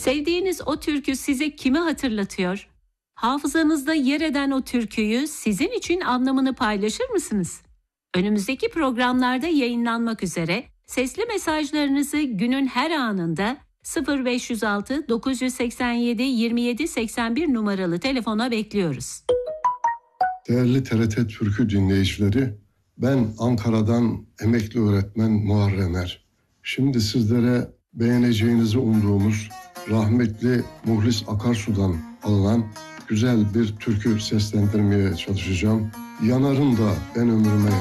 Sevdiğiniz o türkü size kimi hatırlatıyor? Hafızanızda yer eden o türküyü sizin için anlamını paylaşır mısınız? Önümüzdeki programlarda yayınlanmak üzere sesli mesajlarınızı günün her anında 0506 987 27 81 numaralı telefona bekliyoruz. Değerli TRT Türkü dinleyicileri, ben Ankara'dan emekli öğretmen Muharrem Er. Şimdi sizlere beğeneceğinizi umduğumuz rahmetli Muhlis Akarsu'dan alınan güzel bir türkü seslendirmeye çalışacağım. Yanarım da ben ömrüme